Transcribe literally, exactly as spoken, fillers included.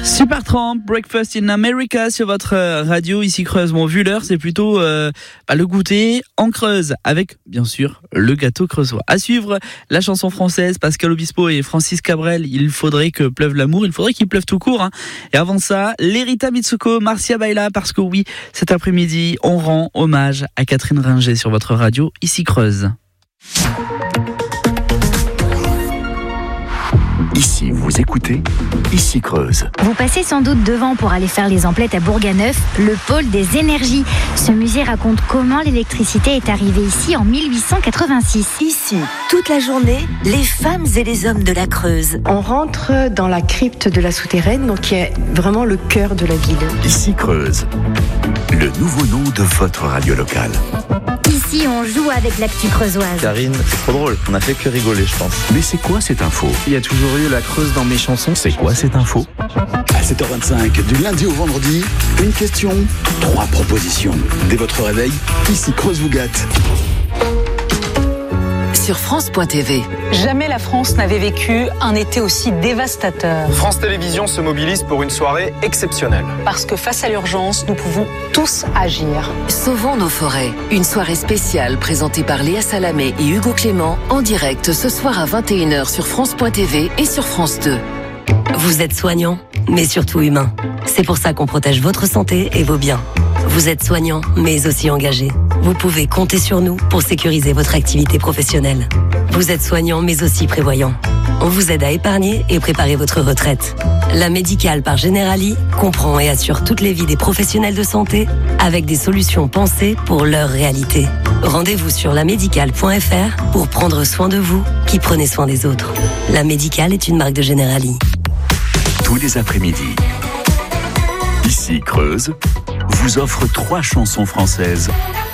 Supertramp, Breakfast in America sur votre radio, ici Creuse. Bon, vu l'heure, c'est plutôt euh, bah, le goûter en Creuse, avec bien sûr le gâteau creusois. À suivre, la chanson française, Pascal Obispo et Francis Cabrel, il faudrait que pleuve l'amour, il faudrait qu'il pleuve tout court. Hein. Et avant ça, l'Erita Mitsuko, Marcia Baila, parce que oui, cet après-midi, on rend hommage à Catherine Ringer sur votre radio, ici Creuse. Ici, vous écoutez, ici Creuse. Vous passez sans doute devant pour aller faire les emplettes à Bourganeuf, le pôle des énergies. Ce musée raconte comment l'électricité est arrivée ici en mille huit cent quatre-vingt-six. Ici, toute la journée, les femmes et les hommes de la Creuse. On rentre dans la crypte de la souterraine, donc qui est vraiment le cœur de la ville. Ici Creuse, le nouveau nom de votre radio locale. Ici, on joue avec l'actu creusoise. Karine, c'est trop drôle, on a fait que rigoler, je pense. Mais c'est quoi cette info ? Il y a toujours eu la Creuse dans mes chansons. C'est quoi cette info ? À sept heures vingt-cinq, du lundi au vendredi, une question, trois propositions. Dès votre réveil, ici Creuse vous gâte. Sur France point T V. Jamais la France n'avait vécu un été aussi dévastateur. France Télévisions se mobilise pour une soirée exceptionnelle. Parce que face à l'urgence, nous pouvons tous agir. Sauvons nos forêts. Une soirée spéciale présentée par Léa Salamé et Hugo Clément en direct ce soir à vingt et une heures sur France point T V et sur France deux. Vous êtes soignant, mais surtout humain. C'est pour ça qu'on protège votre santé et vos biens. Vous êtes soignant, mais aussi engagé. Vous pouvez compter sur nous pour sécuriser votre activité professionnelle. Vous êtes soignant, mais aussi prévoyant. On vous aide à épargner et préparer votre retraite. La Médicale par Generali comprend et assure toutes les vies des professionnels de santé avec des solutions pensées pour leur réalité. Rendez-vous sur la médicale point f r pour prendre soin de vous qui prenez soin des autres. La Médicale est une marque de Generali. Tous les après-midi, ici Creuse vous offre trois chansons françaises